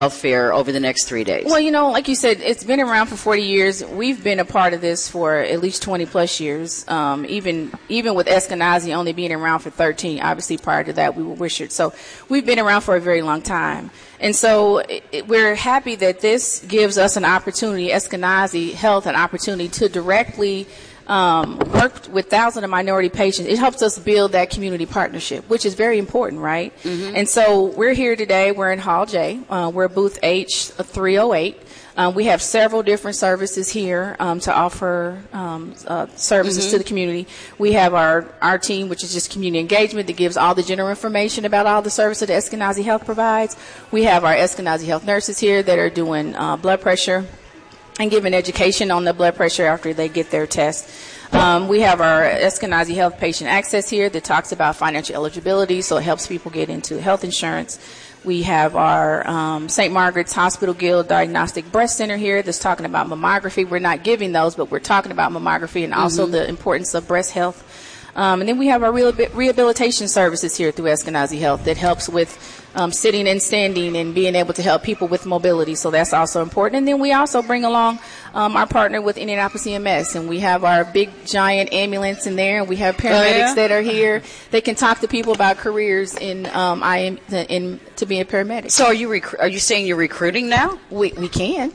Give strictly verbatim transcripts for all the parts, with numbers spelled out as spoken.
health fair over the next three days? Well, you know, like you said, it's been around for forty years. We've been a part of this for at least twenty plus years. Um, even even with Eskenazi only being around for thirteen, obviously prior to that we were Wishart. So we've been around for a very long time. And so it, it, we're happy that this gives us an opportunity, Eskenazi Health, an opportunity to directly Um, worked with thousands of minority patients. It helps us build that community partnership, which is very important, right? Mm-hmm. And so we're here today. We're in Hall J. Uh, we're booth H three oh eight. Um, we have several different services here um, to offer um, uh, services mm-hmm. to the community. We have our, our team, which is just community engagement, that gives all the general information about all the services that Eskenazi Health provides. We have our Eskenazi Health nurses here that are doing uh, blood pressure and giving education on the blood pressure after they get their test. Um, we have our Eskenazi Health Patient Access here that talks about financial eligibility, so it helps people get into health insurance. We have our um, Saint Margaret's Hospital Guild Diagnostic Breast Center here that's talking about mammography. We're not giving those, but we're talking about mammography and also mm-hmm. the importance of breast health. Um, and then we have our rehabilitation services here through Eskenazi Health that helps with um, sitting and standing and being able to help people with mobility. So that's also important. And then we also bring along um, our partner with Indianapolis E M S, and we have our big giant ambulance in there, and we have paramedics oh, yeah? that are here. They can talk to people about careers in um, I am in to be a paramedic. So are you rec- are you saying you're recruiting now? We we can.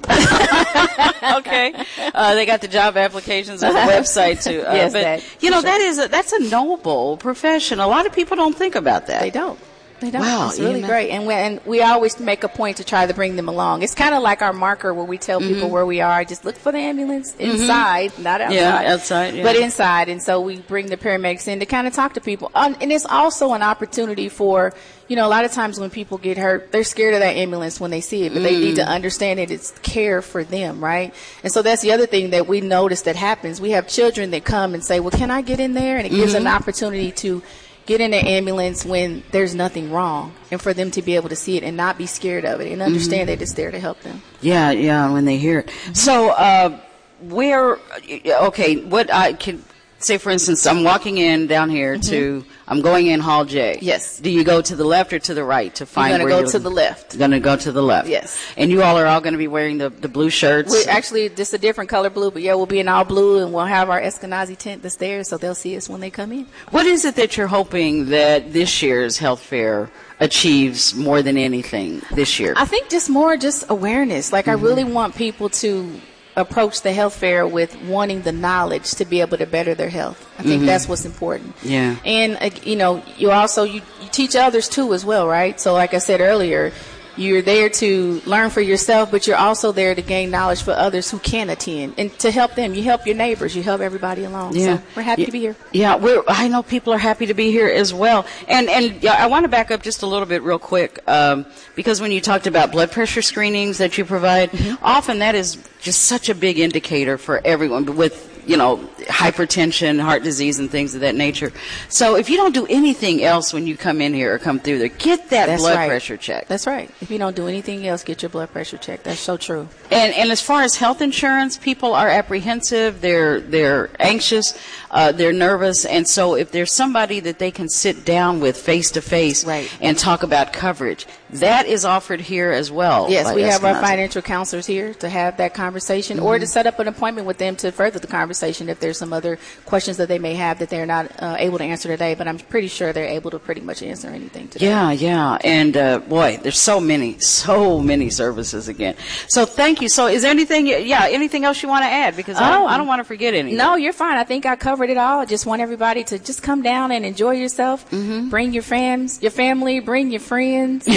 Okay. Uh, they got the job applications on the website too. Uh, yes, but that, you know sure. that is a, that's a noble profession. A lot of people don't think about that. They don't. They don't. Wow, it's really yeah. great. And we, and we always make a point to try to bring them along. It's kind of like our marker where we tell mm-hmm. people where we are. Just look for the ambulance inside, mm-hmm. not outside. Yeah, outside, yeah. But inside. And so we bring the paramedics in to kind of talk to people. Um, and it's also an opportunity for, you know, a lot of times when people get hurt, they're scared of that ambulance when they see it, but mm. they need to understand that it's care for them, right? And so that's the other thing that we notice that happens. We have children that come and say, well, can I get in there? And it mm-hmm. gives them an opportunity to get in the ambulance when there's nothing wrong, and for them to be able to see it and not be scared of it and understand mm-hmm. that it's there to help them. Yeah, yeah, when they hear it. Mm-hmm. So, uh, where, okay, what I can say, for instance, I'm walking in down here mm-hmm. to, I'm going in Hall J. Yes. Do you go to the left or to the right to find you're where gonna you're go to the left. Going to go to the left. Yes. And you all are all going to be wearing the, the blue shirts? We're actually, just a different color blue, but yeah, we'll be in all blue, and we'll have our Eskenazi tent that's there, so they'll see us when they come in. What is it that you're hoping that this year's health fair achieves more than anything this year? I think just more just awareness. Like, mm-hmm. I really want people to approach the health fair with wanting the knowledge to be able to better their health. I think mm-hmm. that's what's important. Yeah. And, uh, you know, you also, you, you teach others too as well, right? So like I said earlier, you're there to learn for yourself, but you're also there to gain knowledge for others who can attend and to help them. You help your neighbors. You help everybody along. Yeah. So we're happy yeah. to be here. Yeah, we're, I know people are happy to be here as well. And and yeah, I want to back up just a little bit real quick um, because when you talked about blood pressure screenings that you provide, mm-hmm. often that is just such a big indicator for everyone with, you know, hypertension, heart disease, and things of that nature. So if you don't do anything else when you come in here or come through there, get that That's blood right. pressure checked. That's right. If you don't do anything else, get your blood pressure checked. That's so true. And and as far as health insurance, people are apprehensive. They're they're anxious. Uh, they're nervous. And so if there's somebody that they can sit down with face to face and talk about coverage, that is offered here as well. Yes, we have Eskenazi. our financial counselors here to have that conversation mm-hmm. or to set up an appointment with them to further the conversation if there's some other questions that they may have that they're not uh, able to answer today. But I'm pretty sure they're able to pretty much answer anything today. Yeah, yeah. And, uh, boy, there's so many, so many services again. So thank you. So is there anything, yeah, anything else you want to add? Because oh, I, don't, I don't want to forget anything. No, you're fine. I think I covered it all. I just want everybody to just come down and enjoy yourself. Mm-hmm. Bring your fans, your family, bring your friends.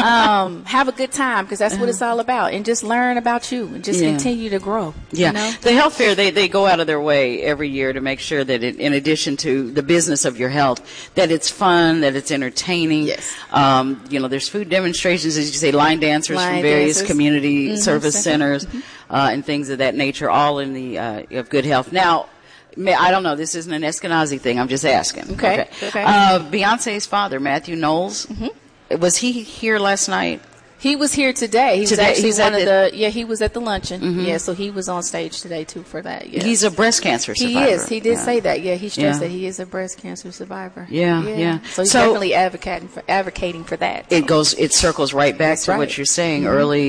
um, have a good time because that's what it's all about. And just learn about you and just yeah. continue to grow. Yeah. You know? The health fair, they, they go out of their way every year to make sure that it, in addition to the business of your health, that it's fun, that it's entertaining. Yes. Um, you know, there's food demonstrations, as you say, line dancers line from various dancers. community mm-hmm. service centers mm-hmm. uh, and things of that nature, all in the uh, of good health. Now, I don't know. This isn't an Eskenazi thing. I'm just asking. Okay. Okay. okay. Uh, Beyonce's father, Matthew Knowles, mm-hmm. was he here last night? He was here today. He was Today- actually he's one at of the- the, yeah, he was at the luncheon. Yeah, so he was on stage today, too, for that. Yeah. He's a breast cancer He survivor. is. He did Yeah. say that. Yeah, he stressed Yeah. that he is a breast cancer survivor. Yeah, yeah. So he's So- definitely advocating for, advocating for that. It goes, it circles right back That's to right. what you're saying early